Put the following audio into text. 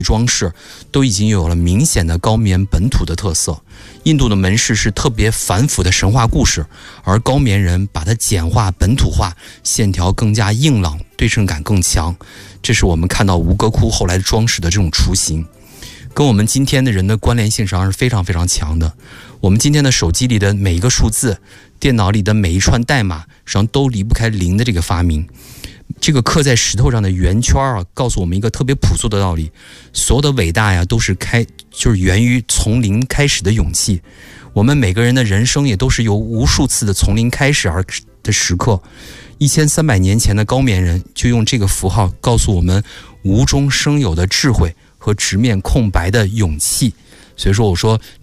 装饰都已经有了明显的高棉本土的特色。印度的门饰是特别繁复的神话故事，而高棉人把它简化本土化，线条更加硬朗，对称感更强。这是我们看到吴哥窟后来的装饰的这种雏形，跟我们今天的人的关联性上是非常非常强的。我们今天的手机里的每一个数字，电脑里的每一串代码，实际上都离不开零的这个发明。这个刻在石头上的圆圈啊，告诉我们一个特别朴素的道理：所有的伟大呀，都是源于从零开始的勇气。我们每个人的人生也都是由无数次的从零开始而的时刻。1300年前的高棉人就用这个符号告诉我们无中生有的智慧和直面空白的勇气。所以说，我说